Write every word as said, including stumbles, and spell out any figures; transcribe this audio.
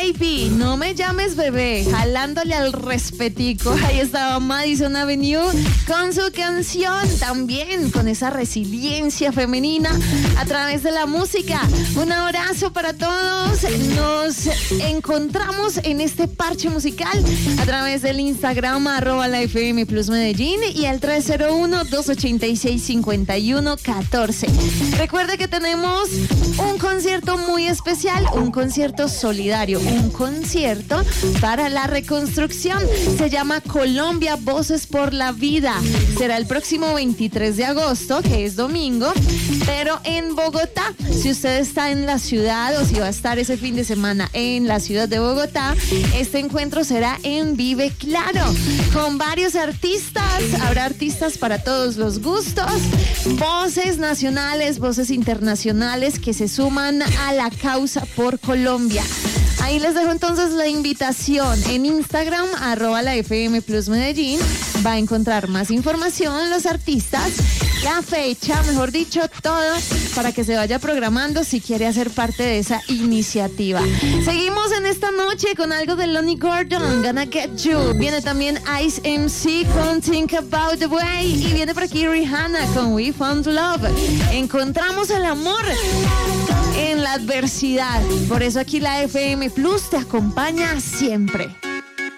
Baby, no me llames bebé, jalándole al respetico. Ahí estaba Madison Avenue con su canción, también con esa resiliencia femenina a través de la música. Un abrazo para todos. Nos encontramos en este parche musical a través del Instagram arroba la F M Plus Medellín y al tres cero uno, dos ocho seis, cinco uno uno uno cuatro. Recuerde que tenemos un concierto muy especial, un concierto solidario, un concierto para la reconstrucción. Se llama Colombia Voces por la Vida. Será el próximo veintitrés de agosto, que es domingo, pero en Bogotá. Si usted está en la ciudad o si va a estar ese fin de semana en la ciudad de Bogotá, este encuentro será en Vive Claro, con varios artistas. Habrá artistas para todos los gustos, voces nacionales, voces internacionales que se suman a la causa por Colombia. Ahí les dejo entonces la invitación en Instagram, arroba la F M Plus Medellín. Va a encontrar más información, los artistas, la fecha, mejor dicho, todo para que se vaya programando si quiere hacer parte de esa iniciativa. Seguimos en esta noche con algo de Lonnie Gordon, Gonna Get You. Viene también Ice M C con Think About the Way y viene por aquí Rihanna con We Found Love. Encontramos el amor en la adversidad. Por eso aquí la F M Plus te acompaña siempre.